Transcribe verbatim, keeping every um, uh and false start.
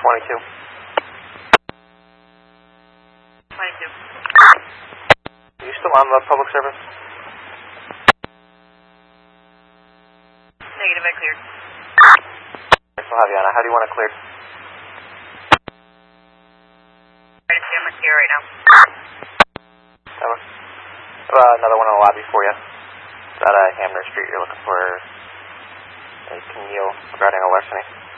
twenty-two. twenty-two. Are you still on the public service? Negative, I cleared. I still have you on. How do you want it cleared? Right, I'm here right now. That one. Uh, another one in the lobby for you. It's at uh, Hamner Street. You're looking for a Camille regarding a larceny.